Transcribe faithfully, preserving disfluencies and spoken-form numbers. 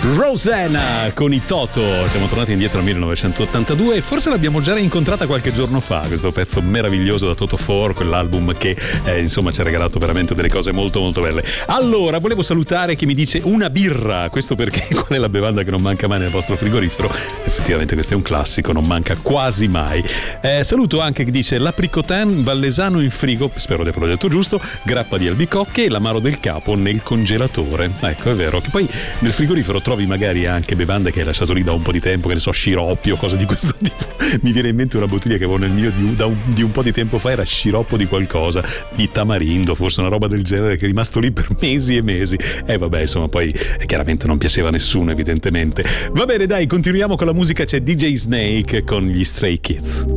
Rosanna con i Toto. Siamo tornati indietro al millenovecentottantadue e forse l'abbiamo già incontrata qualche giorno fa, questo pezzo meraviglioso da Toto quattro, quell'album che eh, insomma ci ha regalato veramente delle cose molto molto belle. Allora, volevo salutare chi mi dice una birra, questo perché qual è la bevanda che non manca mai nel vostro frigorifero? Effettivamente questo è un classico, non manca quasi mai. Eh, saluto anche chi dice l'apricotin vallesano in frigo, spero di averlo detto giusto, grappa di albicocche e l'amaro del capo nel congelatore. Ecco, è vero che poi nel frigorifero trovi magari anche bevande che hai lasciato lì da un po' di tempo, che ne so, sciroppi o cose di questo tipo. Mi viene in mente una bottiglia che avevo nel mio di, da un, di un po' di tempo fa, era sciroppo di qualcosa, di tamarindo, forse una roba del genere, che è rimasto lì per mesi e mesi. E vabbè, insomma, poi eh, chiaramente non piaceva a nessuno, evidentemente. Va bene, dai, continuiamo con la musica, c'è D J Snake con gli Stray Kids.